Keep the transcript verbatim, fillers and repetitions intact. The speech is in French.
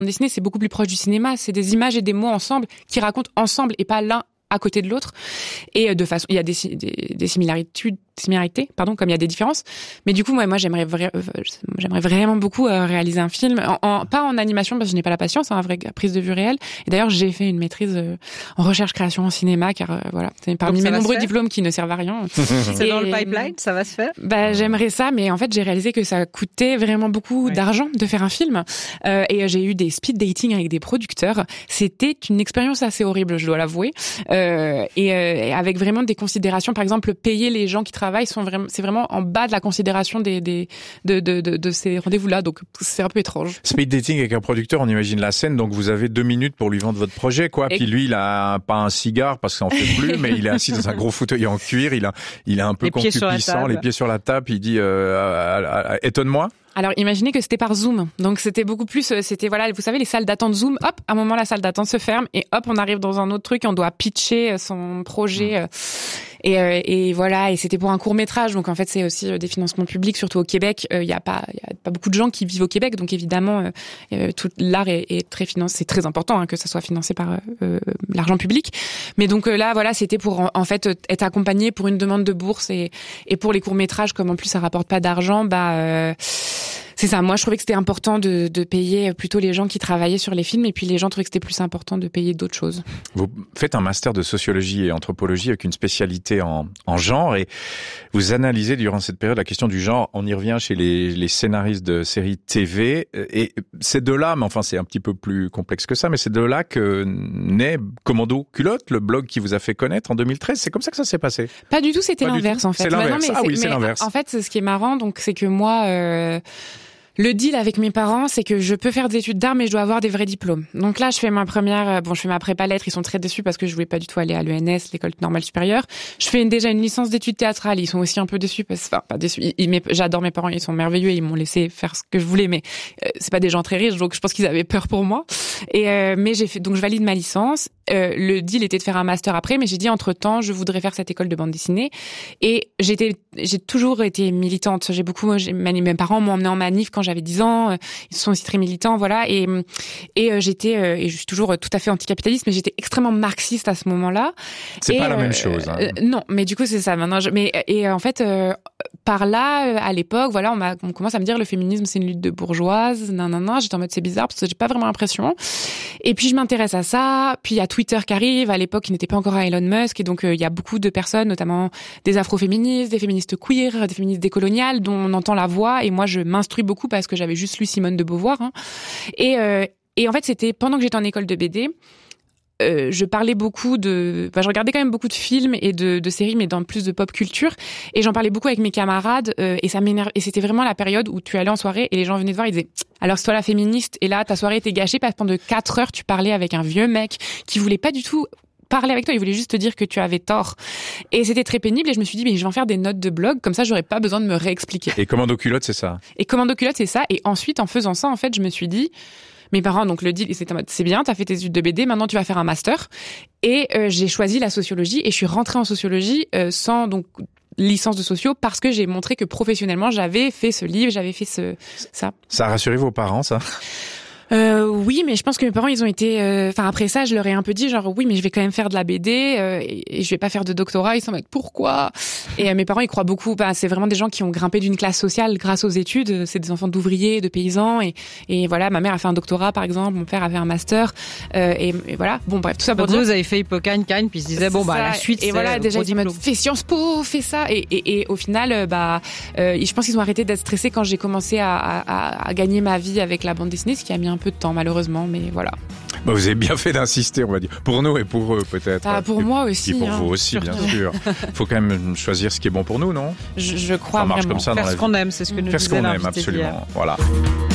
Disney, c'est beaucoup plus proche du cinéma. C'est des images et des mots ensemble qui racontent ensemble et pas l'un à côté de l'autre. Et de façon, il y a des, des, des similarités, similarités, pardon, comme il y a des différences. Mais du coup, moi, moi, j'aimerais, vra- j'aimerais vraiment beaucoup euh, réaliser un film, en, en, pas en animation parce que je n'ai pas la patience, hein, en vraie prise de vue réelle. Et d'ailleurs, j'ai fait une maîtrise euh, en recherche-création en cinéma, car euh, voilà, c'est parmi mes nombreux diplômes qui ne servent à rien. C'est et, dans le pipeline, ça va se faire. Bah, j'aimerais ça, mais en fait, j'ai réalisé que ça coûtait vraiment beaucoup ouais. d'argent de faire un film. Euh, et j'ai eu des speed dating avec des producteurs. C'était une expérience assez horrible, je dois l'avouer. Euh, et, euh, et avec vraiment des considérations, par exemple, payer les gens qui travaillent, sont vraiment, c'est vraiment en bas de la considération des, des, de, de, de, de ces rendez-vous-là. Donc, c'est un peu étrange. Speed dating avec un producteur, on imagine la scène. Donc, vous avez deux minutes pour lui vendre votre projet, quoi. Et... Puis lui, il a pas un cigare parce qu'il en fait plus, mais il est assis dans un gros fauteuil en cuir. Il a, il est un peu les concupiscent, les pieds sur la table. Il dit, euh, euh, euh, étonne-moi. Alors, imaginez que c'était par Zoom. Donc, c'était beaucoup plus, c'était, voilà, vous savez, les salles d'attente Zoom, hop, à un moment, la salle d'attente se ferme et hop, on arrive dans un autre truc, on doit pitcher son projet. Mmh. Et, et voilà, et c'était pour un court-métrage. Donc, en fait, c'est aussi des financements publics, surtout au Québec. Il y a pas, il y a pas beaucoup de gens qui vivent au Québec. Donc, évidemment, euh, tout l'art est, est très financé. C'est très important, hein, que ça soit financé par euh, l'argent public. Mais donc, euh, là, voilà, c'était pour, en, en fait, être accompagné pour une demande de bourse et, et pour les courts-métrages, comme en plus, ça rapporte pas d'argent, bah, euh, c'est ça. Moi, je trouvais que c'était important de, de payer plutôt les gens qui travaillaient sur les films, et puis les gens trouvaient que c'était plus important de payer d'autres choses. Vous faites un master de sociologie et anthropologie avec une spécialité en, en genre, et vous analysez durant cette période la question du genre. On y revient chez les, les scénaristes de séries T V, et c'est de là, mais enfin c'est un petit peu plus complexe que ça, mais c'est de là que naît Commando Culotte, le blog qui vous a fait connaître en deux mille treize. C'est comme ça que ça s'est passé? Pas du tout, c'était Pas l'inverse en fait. C'est l'inverse. Bah non, mais ah c'est, oui, c'est mais l'inverse. En fait, ce qui est marrant, donc, c'est que moi. Euh... Le deal avec mes parents, c'est que je peux faire des études d'art, mais je dois avoir des vrais diplômes. Donc là, je fais ma première, bon, je fais ma prépa lettres. Ils sont très déçus parce que je voulais pas du tout aller à l'E N S, l'école normale supérieure. Je fais une, déjà une licence d'études théâtrales. Ils sont aussi un peu déçus parce, enfin, pas déçus. Ils, ils, j'adore mes parents, ils sont merveilleux, ils m'ont laissé faire ce que je voulais, mais euh, c'est pas des gens très riches, donc je pense qu'ils avaient peur pour moi. Et euh, mais j'ai fait, donc je valide ma licence. Euh, le deal était de faire un master après, mais j'ai dit entre temps, je voudrais faire cette école de bande dessinée. Et j'étais, j'ai toujours été militante. J'ai beaucoup, j'ai, mes parents m'ont emmenée en manif quand j'avais dix ans. Ils sont aussi très militants, voilà. Et et euh, j'étais, euh, et je suis toujours tout à fait anticapitaliste, mais j'étais extrêmement marxiste à ce moment-là. C'est et, pas la euh, même chose. Hein. Euh, non, mais du coup c'est ça. Maintenant, je, mais et en fait. Euh, Par là, à l'époque, voilà, on, m'a, on commence à me dire le féminisme c'est une lutte de bourgeoise, non, non, non. J'étais en mode c'est bizarre parce que j'ai pas vraiment l'impression. Et puis je m'intéresse à ça. Puis il y a Twitter qui arrive. À l'époque, il n'était pas encore à Elon Musk, et donc il euh, y a beaucoup de personnes, notamment des afroféministes, des féministes queer, des féministes décoloniales, dont on entend la voix. Et moi, je m'instruis beaucoup parce que j'avais juste lu Simone de Beauvoir. Hein. Et euh, et en fait, c'était pendant que j'étais en école de B D. Euh, je parlais beaucoup de, enfin, je regardais quand même beaucoup de films et de, de séries, mais dans plus de pop culture. Et j'en parlais beaucoup avec mes camarades, euh, et ça m'énerve. Et c'était vraiment la période où tu allais en soirée et les gens venaient te voir, ils disaient, alors c'est toi la féministe, et là ta soirée était gâchée parce que pendant quatre heures tu parlais avec un vieux mec qui voulait pas du tout parler avec toi, il voulait juste te dire que tu avais tort. Et c'était très pénible, et je me suis dit, mais je vais en faire des notes de blog, comme ça j'aurais pas besoin de me réexpliquer. Et Commando Culotte, c'est ça? Et Commando Culotte, c'est ça. Et ensuite, en faisant ça, en fait, je me suis dit, mes parents, donc le deal, c'était en mode, c'est bien, t'as fait tes études de B D, maintenant tu vas faire un master. Et euh, j'ai choisi la sociologie, et je suis rentrée en sociologie euh, sans donc licence de socio, parce que j'ai montré que professionnellement j'avais fait ce livre, j'avais fait ce ça. Ça a rassuré vos parents, ça? Euh, oui, mais je pense que mes parents, ils ont été, enfin euh, après ça, je leur ai un peu dit genre oui, mais je vais quand même faire de la B D euh, et, et je vais pas faire de doctorat. Ils sont en mode pourquoi? Et euh, mes parents, ils croient beaucoup. Bah, c'est vraiment des gens qui ont grimpé d'une classe sociale grâce aux études. C'est des enfants d'ouvriers, de paysans, et et voilà. Ma mère a fait un doctorat, par exemple. Mon père a fait un master. Euh, et, et voilà. Bon, bref, tout ça pour dire. Vous avez fait Hippocagne, Cagne, puis ils se disaient bon bah la suite. Et c'est voilà, déjà ils diplôme. disent fais Sciences Po, fais ça. Et et, et au final, bah, euh, je pense qu'ils ont arrêté d'être stressés quand j'ai commencé à, à à gagner ma vie avec la bande dessinée, ce qui a mis un peu de temps, malheureusement. Mais voilà. Bah vous avez bien fait d'insister, on va dire. Pour nous et pour eux, peut-être. Ah, pour et, moi aussi. Et pour hein, vous aussi, surtout. bien sûr. Il faut quand même choisir ce qui est bon pour nous, non? Je, je crois ça marche vraiment. comme ça dans Faire la ce vie. qu'on aime, c'est ce que nous Faire ce disait qu'on aime, l'invité absolument. d'hier. Voilà.